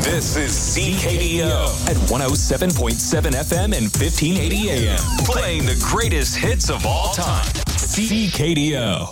This is CKDO at 107.7 FM and 1580 AM. Playing the greatest hits of all time. CKDO.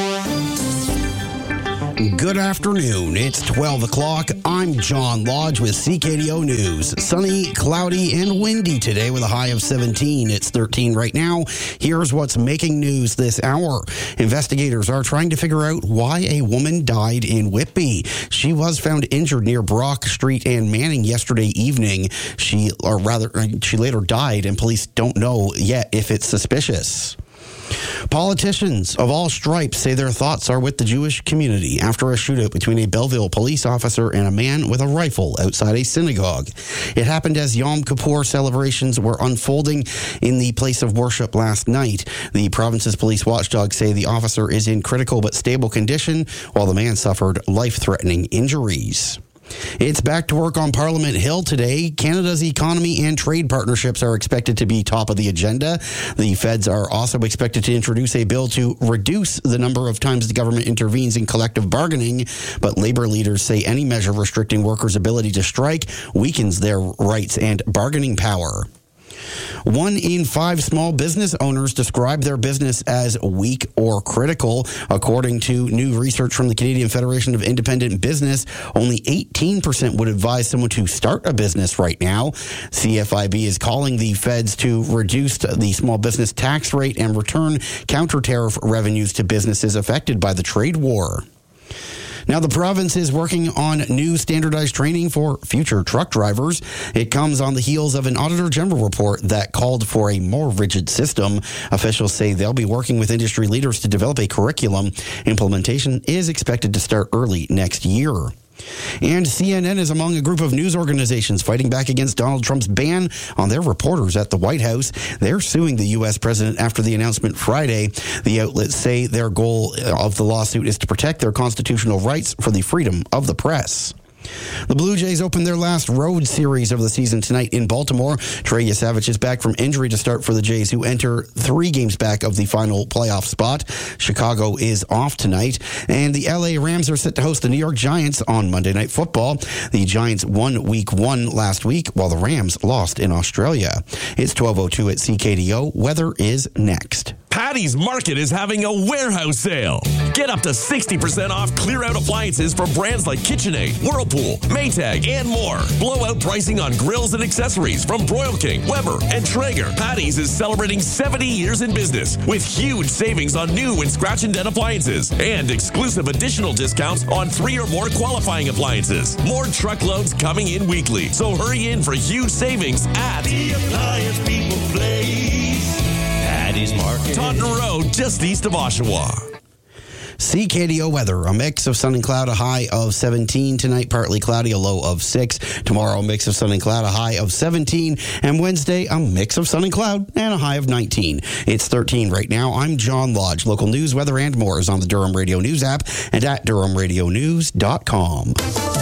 Good afternoon. It's 12 o'clock. I'm John Lodge with CKDO News. Sunny, cloudy, and windy today with a high of 17. It's 13 right now. Here's what's making news this hour. Investigators are trying to figure out why a woman died in Whitby. She was found injured near Brock Street and Manning yesterday evening. She later died, and police don't know yet if it's suspicious. Politicians of all stripes say their thoughts are with the Jewish community after a shootout between a Belleville police officer and a man with a rifle outside a synagogue. It happened as Yom Kippur celebrations were unfolding in the place of worship last night. The province's police watchdog say the officer is in critical but stable condition, while the man suffered life-threatening injuries. It's back to work on Parliament Hill today. Canada's economy and trade partnerships are expected to be top of the agenda. The feds are also expected to introduce a bill to reduce the number of times the government intervenes in collective bargaining, but labor leaders say any measure restricting workers' ability to strike weakens their rights and bargaining power. 1 in 5 small business owners describe their business as weak or critical. According to new research from the Canadian Federation of Independent Business, only 18% would advise someone to start a business right now. CFIB is calling the feds to reduce the small business tax rate and return counter-tariff revenues to businesses affected by the trade war. Now, the province is working on new standardized training for future truck drivers. It comes on the heels of an Auditor General report that called for a more rigid system. Officials say they'll be working with industry leaders to develop a curriculum. Implementation is expected to start early next year. And CNN is among a group of news organizations fighting back against Donald Trump's ban on their reporters at the White House. They're suing the U.S. president after the announcement Friday. The outlets say their goal of the lawsuit is to protect their constitutional rights for the freedom of the press. The Blue Jays open their last road series of the season tonight in Baltimore. Trey Yesavich is back from injury to start for the Jays, who enter 3 games back of the final playoff spot. Chicago is off tonight, and the LA Rams are set to host the New York Giants on Monday Night Football. The Giants won Week 1 last week, while the Rams lost in Australia. It's 12:02 at CKDO. Weather is next. Patty's Market is having a warehouse sale. Get up to 60% off clear-out appliances from brands like KitchenAid, Whirlpool, Maytag, and more. Blowout pricing on grills and accessories from Broil King, Weber, and Traeger. Patty's is celebrating 70 years in business with huge savings on new and scratch and dent appliances and exclusive additional discounts on 3 or more qualifying appliances. More truckloads coming in weekly, so hurry in for huge savings at The Appliance People Place. Patty's Market. Taunton Road, just east of Oshawa. CKDO weather, a mix of sun and cloud, a high of 17. Tonight, partly cloudy, a low of 6. Tomorrow, a mix of sun and cloud, a high of 17. And Wednesday, a mix of sun and cloud and a high of 19. It's 13 right now. I'm John Lodge. Local news, weather, and more is on the Durham Radio News app and at DurhamRadioNews.com.